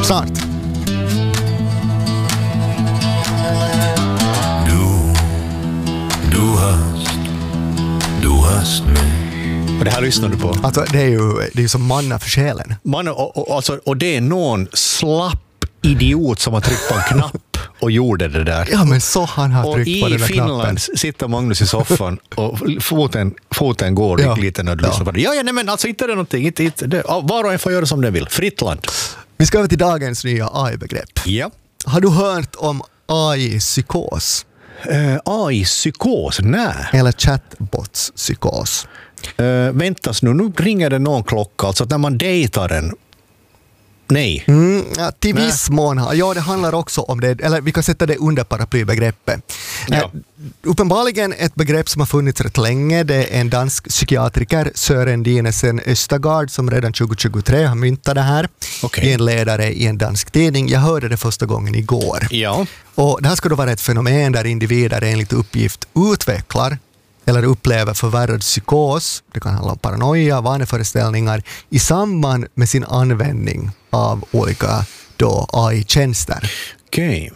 Snart. Du hast mig. Och det här lyssnar du på. Alltså, det är ju som manna för själen. Och det är någon slapp idiot som har tryckt på en knapp och gjorde det där. Ja, men så han har tryckt på den där knappen. Och i Finland sitter Magnus i soffan och foten går lite när du lyssnar på det. Ja, nej, men alltså inte det någonting. Var och en får göra som den vill. Fritt land. Vi ska över till dagens nya AI-begrepp. Ja. Har du hört om AI-psykos? AI-psykos? Nej. Eller chatbots-psykos? Väntas nu ringer det någon klocka. Alltså att när man dejtar en. Nej. Till viss mån. Ja, det handlar också om det. Eller vi kan sätta det under paraplybegreppet. Ja. Uppenbarligen ett begrepp som har funnits rätt länge. Det är en dansk psykiatriker, Søren Dinesen Østergaard, som redan 2023 har myntat det här i en ledare i en dansk tidning. Jag hörde det första gången igår. Ja. Och det här ska då vara ett fenomen där individer enligt uppgift utvecklar eller upplever förvärrad psykos, det kan handla om paranoia, vaneföreställningar, i samband med sin användning av olika AI-tjänster. Okej.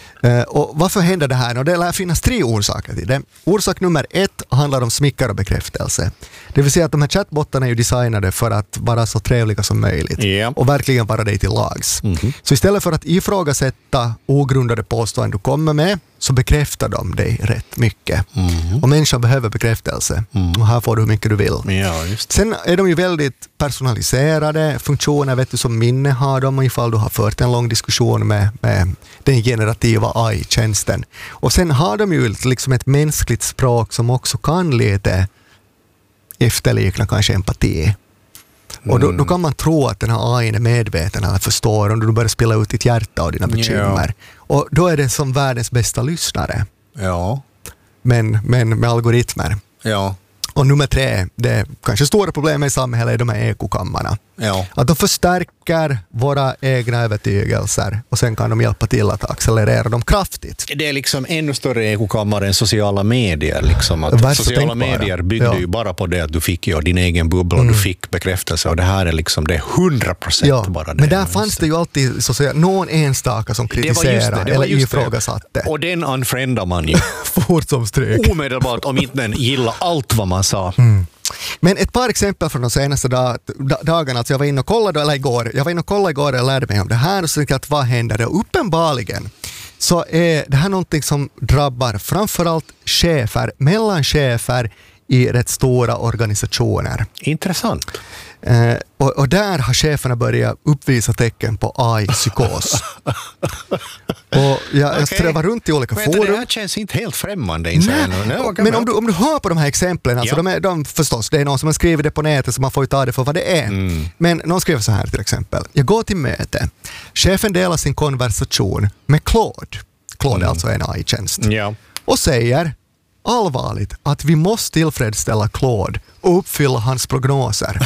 Och varför händer det här? Och det lär finnas 3 orsaker till det. Orsak nummer 1 handlar om smicker och bekräftelse. Det vill säga att de här chatbottarna är ju designade för att vara så trevliga som möjligt och verkligen vara dig till lags. Så istället för att ifrågasätta ogrundade påståenden du kommer med, så bekräftar de dig rätt mycket. Och människan behöver bekräftelse. Och här får du hur mycket du vill. Ja, just. Sen är de ju väldigt personaliserade funktioner, vet du, som minne har de, ifall du har fört en lång diskussion med den generativa AI-tjänsten. Och sen har de ju liksom ett mänskligt språk som också kan lite efterlikna kanske empati. Och då kan man tro att den här AI är medveten eller förstår om du börjar spela ut ditt hjärta och dina bekymmer. Och då är det som världens bästa lyssnare. Ja. Men med algoritmer. Ja. Och nummer 3, det kanske stora problemet i samhället är de här ekokammarna. Ja. Att de förstärker våra egna övertygelser och sen kan de hjälpa till att accelerera dem kraftigt. Det är liksom ännu större ekokammare än sociala medier. Liksom. Att sociala medier byggde ju bara på det att du fick din egen bubbla och du fick bekräftelse. Och det här är liksom det är 100% bara det. Men där fanns det ju alltid så att säga, någon enstaka som kritiserade eller ifrågasatte. Och den unfriendar man ju. Fort som stryk. Omedelbart om inte den gillar allt vad man sa. Men ett par exempel från de senaste dagarna, alltså jag var inne och kollade igår och lärde mig om det här och så tänkte jag att vad händer det? Uppenbarligen så är det här någonting som drabbar framförallt chefer, mellanchefer i rätt stora organisationer. Intressant. Och där har cheferna börjat uppvisa tecken på AI-psykos. Och jag strävar runt i olika forum. Det här känns inte helt främmande. Men om du hör på de här exemplen, alltså de förstås, det är någon som har skrivit det på nätet så man får ju ta det för vad det är. Men någon skriver så här till exempel: jag går till möte. Chefen delar sin konversation med Claude. Claude är alltså en AI-tjänst. Och säger allvarligt att vi måste tillfredsställa Claude och uppfylla hans prognoser.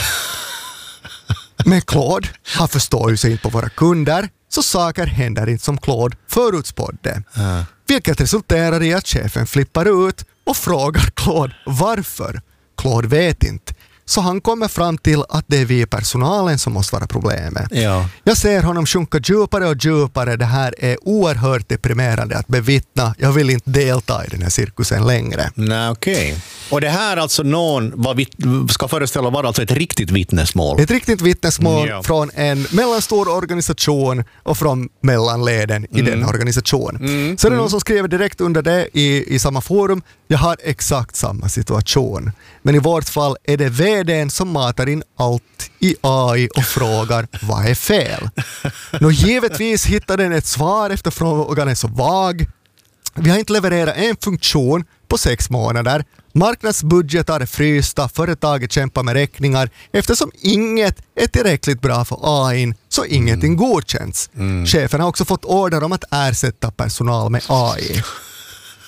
Men Claude har förståelse inte på våra kunder, så saker händer inte som Claude förutspådde. Vilket resulterar i att chefen flippar ut och frågar Claude varför. Claude vet inte. Så han kommer fram till att det är vi personalen som måste vara problemet. Jag ser honom sjunka djupare och djupare. Det här är oerhört deprimerande att bevittna. Jag vill inte delta i den här cirkusen längre. Nej, okej. Och det här alltså ska föreställa vara alltså ett riktigt vittnesmål. Ett riktigt vittnesmål från en mellanstor organisation och från mellanleden i den organisationen. Så är det någon som skriver direkt under det i samma forum: jag har exakt samma situation. Men i vårt fall är det vdn som matar in allt i AI och frågar vad är fel. Givetvis hittar den ett svar efter frågan är så vag. Vi har inte levererat en funktion på 6 månader. Marknadsbudgetar är frysta, företaget kämpar med räkningar. Eftersom inget är tillräckligt bra för AI, så ingenting godkänns. Chefen har också fått order om att ersätta personal med AI.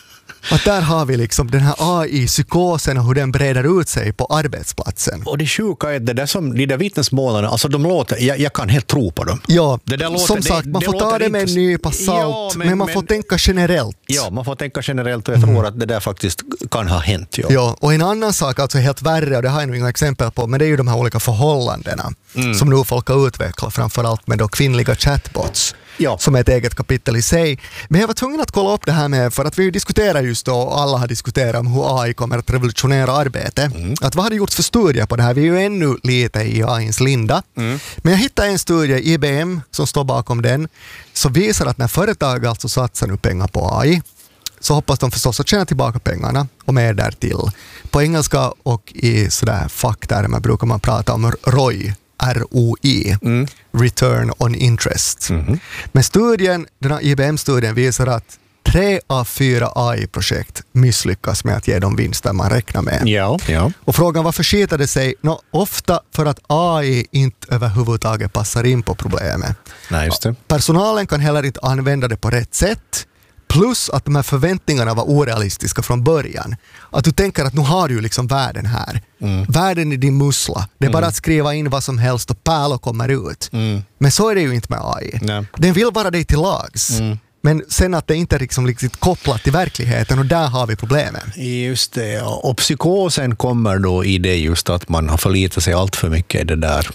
Att där har vi liksom den här AI-psykosen och hur den breder ut sig på arbetsplatsen. Och det sjuka är att det där som de där vittnesmålen, alltså de låter, jag kan helt tro på dem. Ja, det där låter, som sagt, man får ta det med en nypa salt, men man får tänka generellt. Ja, man får tänka generellt och jag tror att det där faktiskt kan ha hänt. Ja, och en annan sak, alltså helt värre, och det har jag nog inga exempel på, men det är ju de här olika förhållandena som nu folk har utvecklat, framförallt med då kvinnliga chatbots. Ja. Som är ett eget kapitel i sig. Men jag var tvungen att kolla upp det här med, för att vi diskuterar just då, och alla har diskuterat om hur AI kommer att revolutionera arbete. Att vad har det gjorts för studier på det här? Vi är ju ännu lite i AI:s linda. Men jag hittade en studie, IBM, som står bakom den, så visar att när företag alltså satsar nu pengar på AI, så hoppas de förstås att tjäna tillbaka pengarna och mer därtill. På engelska och i sådär facktermer brukar man prata om ROI. ROI, Return on Interest. Men studien, den här IBM-studien visar att 3 av 4 AI-projekt misslyckas med att ge de vinster man räknar med. Ja. Och frågan varför skiter det sig? Ofta för att AI inte överhuvudtaget passar in på problemet. Nej, just det. Personalen kan heller inte använda det på rätt sätt. Plus att de här förväntningarna var orealistiska från början. Att du tänker att nu har du liksom världen här. Världen är din mussla. Det är bara att skriva in vad som helst och pärlor kommer ut. Men så är det ju inte med AI. Nej. Den vill vara dig till lags. Men sen att det inte är liksom riktigt kopplat till verkligheten, och där har vi problemet. Just det, och psykosen kommer då i det just att man har förlitat sig allt för mycket i det där.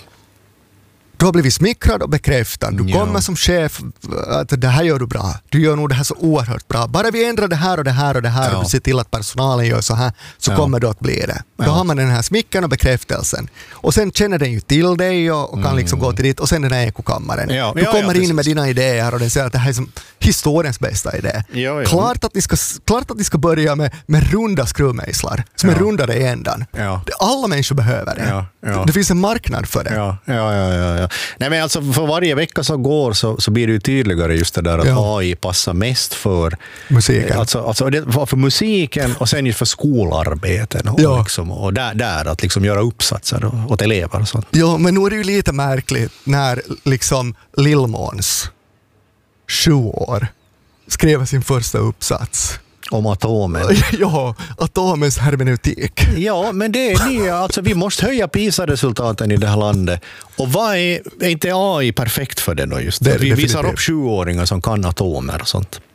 Du har blivit smickrad och bekräftad. Du kommer som chef att det här gör du bra. Du gör nog det här så oerhört bra. Bara vi ändrar det här och det här och det här och du ser till att personalen gör så här, så kommer du att bli det. Då har man den här smickan och bekräftelsen. Och sen känner den ju till dig och kan liksom gå till dit. Och sen den här ekokammaren. Du kommer in med dina idéer och den säger att det här är som historiens bästa idé. Klart att ni ska börja med runda skruvmejslar som är rundare i ändan. Alla människor behöver det. Det finns en marknad för det. Ja. Nej, men alltså för varje vecka som går så blir det ju tydligare just det där att AI passar mest för musiken. Alltså för musiken och sen just för skolarbeten och, liksom, och där att liksom göra uppsatser åt elever och sånt. Ja, men nu är det ju lite märkligt när liksom Lil Måns 7 år skrev sin första uppsats om atomen. Ja, atomens hermeneutik. Ja, men det är nya. Alltså, vi måste höja PISA-resultaten i det här landet. Och vad är inte AI perfekt för det då just? Vi visar upp 7-åringar som kan atomer och sånt.